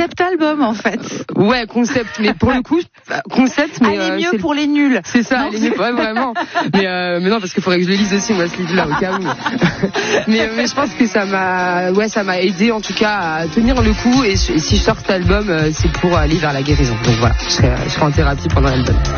concept album en fait. Ouais, concept, mais pour le coup, concept, mais elle est mieux pour les nuls. C'est ça, elle est mieux, ouais, vraiment. Mais non, parce qu'il faudrait que je le lise aussi, moi, ce livre-là, au cas où. mais je pense que ça m'a aidé, en tout cas, à tenir le coup, et si je sors cet album, c'est pour aller vers la guérison. Donc voilà, je serai en thérapie pendant l'album.